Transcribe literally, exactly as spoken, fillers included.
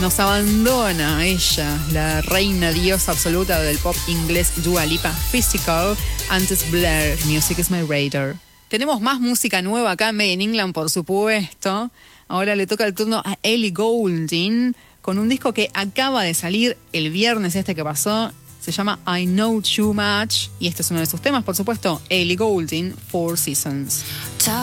Nos abandona ella, la reina diosa absoluta del pop inglés, Dua Lipa. Physical, antes Blair, Music is my radar. Tenemos más música nueva acá en Made in England, por supuesto. Ahora le toca el turno a Ellie Goulding con un disco que acaba de salir el viernes este que pasó. Se llama I Know Too Much y este es uno de sus temas, por supuesto, Ellie Goulding, Four Seasons.